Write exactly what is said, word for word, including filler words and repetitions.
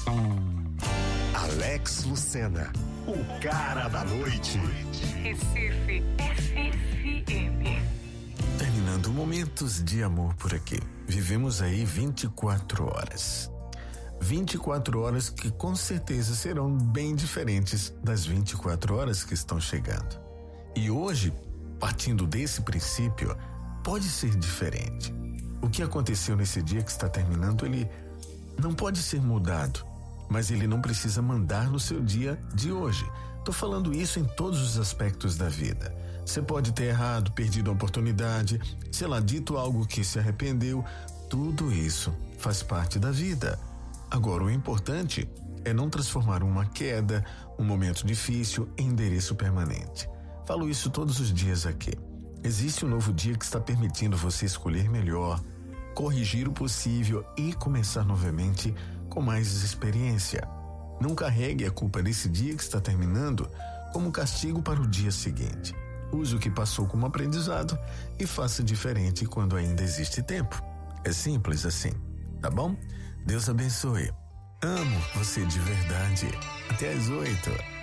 Alex Lucena, o cara da noite. Recife F M. Terminando momentos de amor por aqui. Vivemos aí vinte e quatro horas. vinte e quatro horas que com certeza serão bem diferentes das vinte e quatro horas que estão chegando. E hoje, partindo desse princípio, pode ser diferente. O que aconteceu nesse dia que está terminando, ele não pode ser mudado, mas ele não precisa mandar no seu dia de hoje. Tô falando isso em todos os aspectos da vida. Você pode ter errado, perdido a oportunidade, sei lá, dito algo que se arrependeu. Tudo isso faz parte da vida. Agora, o importante é não transformar uma queda, um momento difícil, em endereço permanente. Falo isso todos os dias aqui. Existe um novo dia que está permitindo você escolher melhor, corrigir o possível e começar novamente com mais experiência. Não carregue a culpa desse dia que está terminando como castigo para o dia seguinte. Use o que passou como aprendizado e faça diferente quando ainda existe tempo. É simples assim, tá bom? Deus abençoe. Amo você de verdade. Até às oito.